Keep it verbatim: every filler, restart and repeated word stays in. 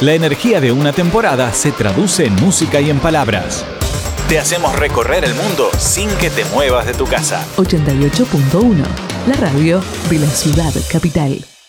La energía de una temporada se traduce en música y en palabras. Te hacemos recorrer el mundo sin que te muevas de tu casa. ochenta y ocho punto uno, la radio de la ciudad capital.